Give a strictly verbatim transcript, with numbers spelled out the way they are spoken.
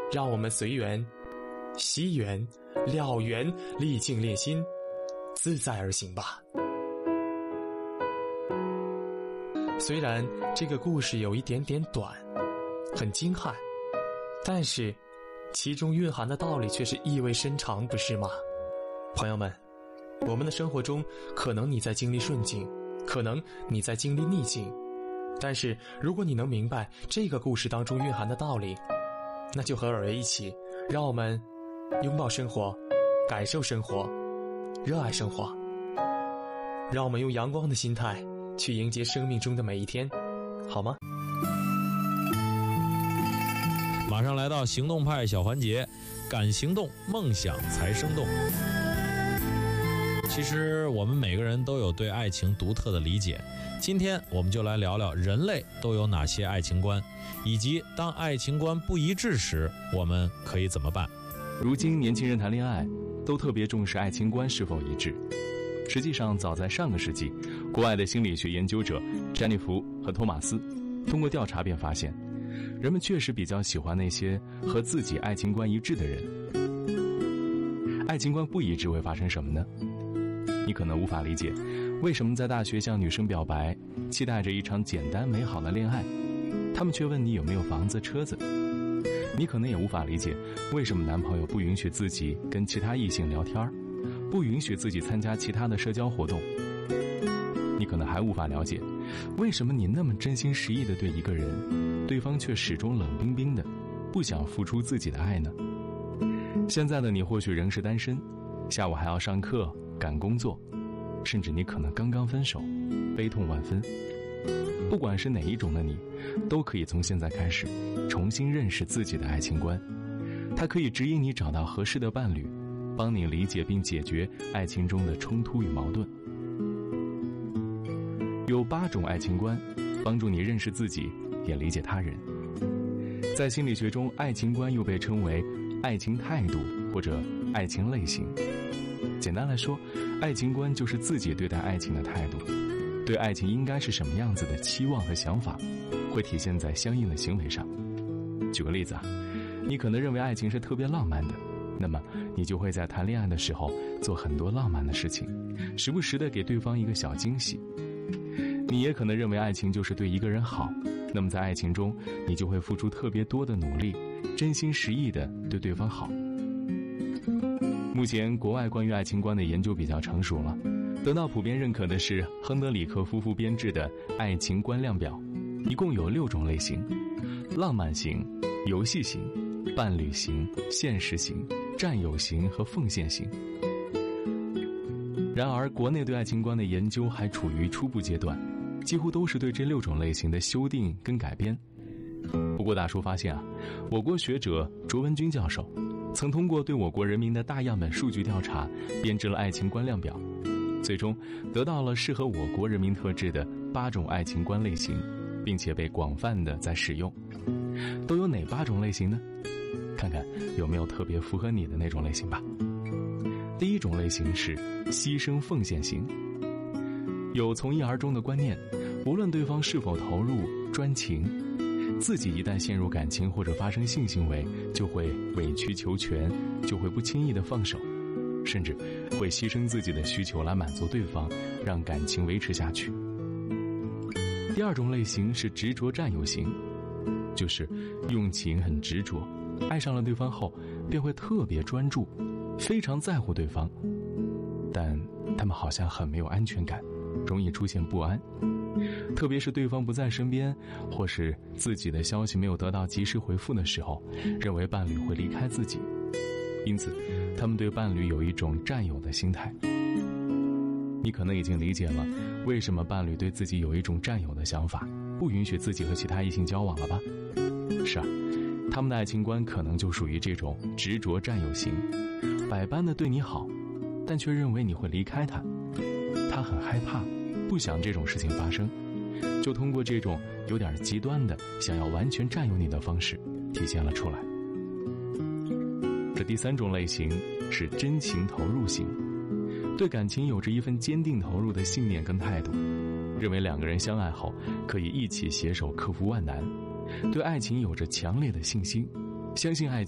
让我们随缘、惜缘、了缘，历尽练心，自在而行吧。虽然这个故事有一点点短，很精悍，但是其中蕴含的道理却是意味深长，不是吗？朋友们，我们的生活中，可能你在经历顺境，可能你在经历逆境，但是如果你能明白这个故事当中蕴含的道理，那就和尔维一起，让我们拥抱生活，感受生活，热爱生活。让我们用阳光的心态去迎接生命中的每一天，好吗？ 马上来到行动派小环节，敢行动，梦想才生动。其实我们每个人都有对爱情独特的理解，今天我们就来聊聊人类都有哪些爱情观，以及当爱情观不一致时，我们可以怎么办。 如今年轻人谈恋爱都特别重视爱情观是否一致。实际上早在上个世纪，国外的心理学研究者詹妮弗和托马斯通过调查便发现，人们确实比较喜欢那些和自己爱情观一致的人。爱情观不一致会发生什么呢？你可能无法理解，为什么在大学向女生表白，期待着一场简单美好的恋爱，他们却问你有没有房子车子。你可能也无法理解，为什么男朋友不允许自己跟其他异性聊天，不允许自己参加其他的社交活动。你可能还无法了解，为什么你那么真心实意地对一个人，对方却始终冷冰冰的，不想付出自己的爱呢？现在的你或许仍是单身，下午还要上课赶工作，甚至你可能刚刚分手，悲痛万分。不管是哪一种的你，都可以从现在开始重新认识自己的爱情观，它可以指引你找到合适的伴侣，帮你理解并解决爱情中的冲突与矛盾。有八种爱情观，帮助你认识自己，也理解他人。在心理学中，爱情观又被称为爱情态度或者爱情类型。简单来说，爱情观就是自己对待爱情的态度，对爱情应该是什么样子的期望和想法，会体现在相应的行为上。举个例子啊，你可能认为爱情是特别浪漫的，那么你就会在谈恋爱的时候做很多浪漫的事情，时不时的给对方一个小惊喜。你也可能认为爱情就是对一个人好，那么在爱情中你就会付出特别多的努力，真心实意的对对方好。目前国外关于爱情观的研究比较成熟了，得到普遍认可的是亨德里克夫妇编制的爱情观量表，一共有六种类型：浪漫型、游戏型、伴侣型、现实型、占有型和奉献型。然而国内对爱情观的研究还处于初步阶段，几乎都是对这六种类型的修订跟改编。不过大叔发现啊，我国学者卓文君教授曾通过对我国人民的大样本数据调查，编制了爱情观量表，最终得到了适合我国人民特质的八种爱情观类型，并且被广泛的在使用。都有哪八种类型呢？看看有没有特别符合你的那种类型吧。第一种类型是牺牲奉献型，有从一而终的观念，无论对方是否投入专情，自己一旦陷入感情或者发生性行为，就会委曲求全，就会不轻易的放手，甚至会牺牲自己的需求来满足对方，让感情维持下去。第二种类型是执着占有型，就是用情很执着，爱上了对方后便会特别专注，非常在乎对方，但他们好像很没有安全感，容易出现不安，特别是对方不在身边，或是自己的消息没有得到及时回复的时候，认为伴侣会离开自己，因此他们对伴侣有一种占有的心态。你可能已经理解了为什么伴侣对自己有一种占有的想法，不允许自己和其他异性交往了吧？是啊，他们的爱情观可能就属于这种执着占有型，百般的对你好，但却认为你会离开他，他很害怕，不想这种事情发生，就通过这种有点极端的想要完全占有你的方式体现了出来。这第三种类型是真情投入型，对感情有着一份坚定投入的信念跟态度，认为两个人相爱后可以一起携手克服万难，对爱情有着强烈的信心，相信爱